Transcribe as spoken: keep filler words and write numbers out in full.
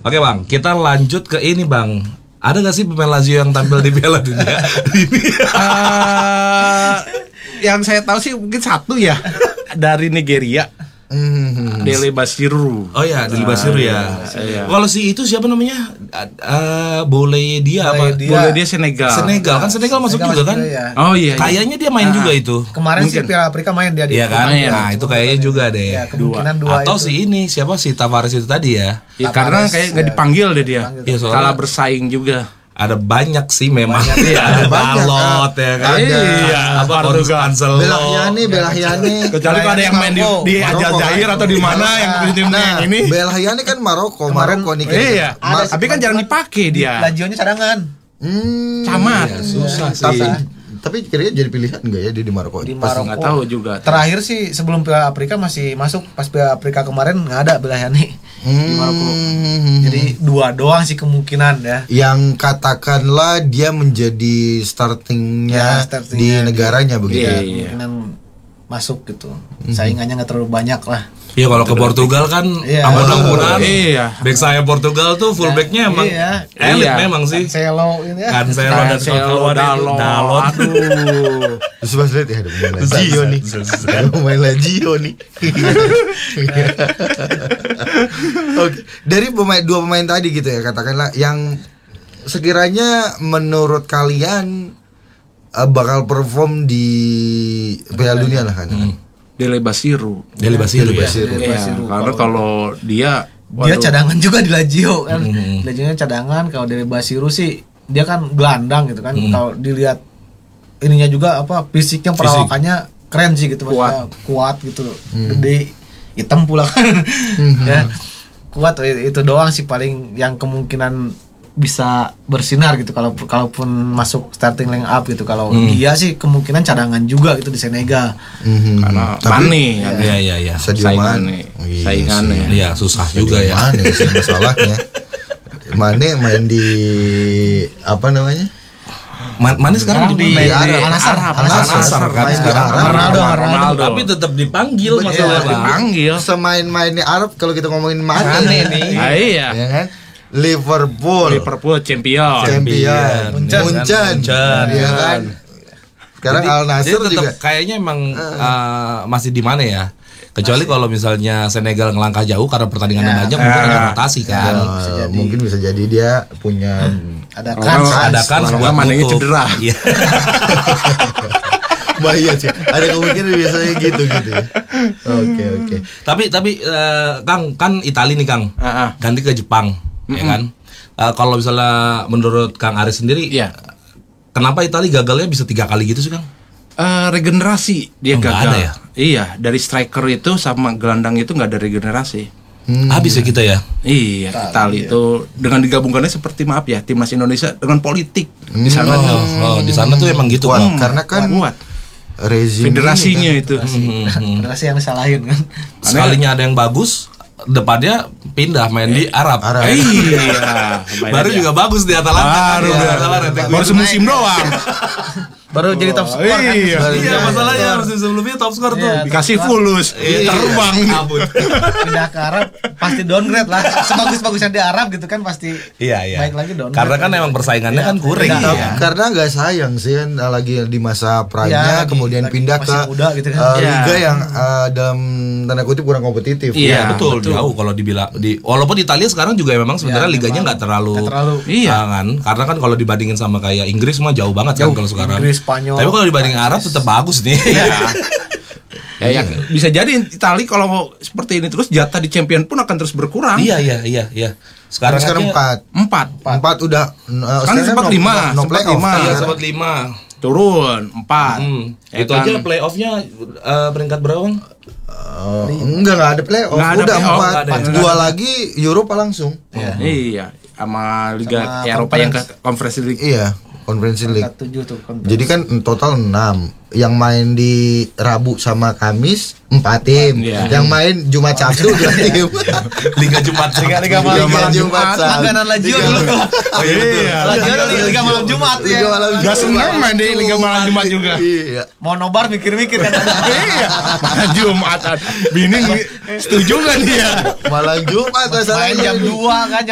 Oke bang, kita lanjut ke ini bang. Ada nggak sih pemain Lazio yang tampil di Piala Dunia? uh, yang saya tahu sih mungkin satu ya dari Nigeria. Hmm. Dele Bashiru. Oh ya, Dele Bashiru ya. Iya. Kalau si itu siapa namanya? Uh, boleh dia Boleh apa? dia. Boleh dia Senegal. Senegal kan Senegal masuk Senegal juga kan? juga, ya. Oh iya. iya. Kayaknya dia main Ah. juga itu. Kemarin Mungkin. sih Piala Afrika main dia di. Iya kan? Main. Nah, itu kayaknya juga deh. Ya, kemungkinan dua, Atau itu. si ini siapa si Tavares itu tadi ya? Ya, karena Tavares, kayak nggak ya. dipanggil deh dia. Iya, soalnya- Kalah bersaing juga. Ada banyak sih memang. Iya, ada banyak, Dalot ya kan. Ada. Iya, Apa Portugal. Cancelo. Belahyani, Belahyani. Kecuali kalau ada yang main di, di Maroko, Aljazair kan? atau di mana yang tim Nah, yang ini. Belahyani kan Maroko, Maroko nih kayaknya. Iya, Ma- tapi kan jarang dipakai dia. Lazio-nya cadangan. Hmm, Camat. Ya, susah sih. Tapi tapi kira-kira jadi pilihan enggak ya dia di Maroko? Di Pas- Maroko. Nggak tahu juga. Terakhir sih sebelum Piala Afrika masih masuk, pas Piala Afrika kemarin nggak ada Belahyani di Maroko. Hmm. Jadi dua doang sih kemungkinan ya. Yang katakanlah dia menjadi startingnya Ya, startingnya di di- negaranya begitu. Iya. Kemungkinan masuk gitu. Saingannya nggak terlalu banyak lah. Iya kalau ke Portugal kan Iya. ampun-ampunan. Iya. Back saya Portugal tuh fullbacknya emang Iya. elit Iya. memang sih. Cancelo ini ya. Cancelo dan Cancelo, Dalot. Dalot. Aduh. Terus pas lihat ya ada pemain Lazio nih. Ada pemain Lazio nih. Oke, dari pemain dua pemain tadi gitu ya katakanlah yang sekiranya menurut kalian uh, bakal perform di Piala Dunia lah kan. Hmm. Dele Bashiru. Dele Bashiru ya. Bashiru. Dele Iya, Bashiru. karena kalau dia Dia waduh, cadangan juga di Lazio kan. Hmm. Lazio-nya cadangan. Kalau dari Bashiru sih dia kan gelandang gitu kan. Hmm. Kalau dilihat ininya juga apa fisiknya perawakannya keren sih gitu, maksudnya kuat gitu, gede, hitam pula kan. Ya. Kuat itu doang sih paling yang kemungkinan bisa bersinar gitu kalau kalaupun masuk starting line up gitu. Kalau dia sih kemungkinan cadangan juga gitu di Senegal. Mhm. karena Tapi- Mane kan. Iya iya iya. Sadio Saingannya. Mane. Iya Saingannya. sih. Iya susah juga ya. Mane sih masalahnya. Mane main di apa namanya? Man- Mane sekarang di Di Arab. Al-Nassr. Al-Nassr. Al-Nassr kan Main di sekarang. Arab. Ronaldo, Ronaldo. Tapi tetap dipanggil Betul, masalah iya, Bang. Dipanggil. Semain-mainnya Arab kalau kita ngomongin Mane Mane nih. Ah, iya. ya kan? Liverpool, Liverpool champion. champion, Munchen. Munchen, Munchen. ya kan? Sekarang Jadi, Al dia Nassr tetap juga. kayaknya emang uh, masih di mana ya? Kecuali kalau misalnya Senegal ngelangkah jauh karena pertandingan banyak mungkin ada rotasi kan. Eh, mungkin bisa jadi dia punya Ada Kalau kans. nggak- Ada kan kalau buat nggak Manenya tutup. cedera. Iya. bahaya sih. Ada kemungkinan biasanya gitu gitu ya. Oke oke. Tapi tapi eh, Kang kan Itali nih Kang. Ah, ah. Ganti ke Jepang, ya kan? Eh, kalau misalnya menurut Kang Aris sendiri, Iya. kenapa Itali gagalnya bisa tiga kali gitu sih Kang? Eh, regenerasi dia Oh, nggak gagal. ada ya? Iya, dari striker itu sama gelandang itu nggak ada regenerasi. Habis ya kita ya. Iya, Itali itu dengan digabungkannya seperti maaf ya timnas Indonesia dengan politik di sana tuh. Oh, oh, di sana tuh emang gitu Kuat, Kang. karena kan Kuat. rezim Federasinya ini itu. Federasi yang disalahin kan. Sekalinya ada yang bagus, depannya pindah main di Arab. Arab. Eh, iya. Baru juga bagus di Atalanta. Baru, Di baru, Atalanta. baru semusim doang. Baru jadi top skor kan. iya. Iya, masalahnya harus sebelumnya top skor tuh. Iya. Dikasih fulus, Iya. terbang. Ampun. Pindah ke Arab pasti downgrade lah. Sebagus-bagusnya di Arab gitu kan pasti. Iya, iya. Baik lagi downgrade. Karena kan emang persaingannya kan kuring Iya. ya. Karena nggak sayang sih kan lagi di masa Iya, prime-nya lagi- kemudian lagi pindah masih ke muda gitu kan. eh, Iya. liga yang eh, dalam tanda kutip kurang kompetitif. Iya. betul, betul. jauh kalau dibilang di walaupun Italia sekarang juga memang sebenarnya Ya, liganya memang. nggak terlalu Nggak terlalu. Iya. ah, kan karena kan kalau dibandingin sama kayak Inggris mah jauh banget kan kalau sekarang. Inggris, Spanyol, Tapi kalau dibandingin Arab tetap bagus nih. Ya, ya, bisa jadi Itali kalau mau seperti ini terus jatah di champion pun akan terus berkurang. Iya, iya, iya, iya. Sekarang Sekarang sekarang aja- empat. Empat. Empat udah eh, Kan sekarang sempat no- lima, no sempat playoff. lima. Iya, sempat lima. Turun empat. Hmm. Ya Itu kan? aja playoffnya eh, peringkat berapa Bang? Eh, enggak enggak ada playoff. Nggak ada udah playoff, empat. nggak ada. Dua lagi Eropa langsung. Iya, sama Liga Sama Eropa yang ke Conference. Conference League. Iya, Conference League. Peringkat tujuh tuh kan. Jadi kan total enam. Yang main di Rabu sama Kamis empat tim. Iya. Yang main Jumat Sabtu dua tim. Liga Jumat. Liga Liga Liga malam malam Jumat. Jumat, Sabtu. Langganan Lazio Liga- dulu tuh. Oh iya betul. Iya. Lazio dulu Liga malam Jumat ya. Liga malam Gak seneng main di Liga Malam Jumat juga. Iya. Mau nobar mikir-mikir kan. Iya, malam Jumatan. Bini setuju gak dia? Malam Jumat Main masalahnya. jam dua kan.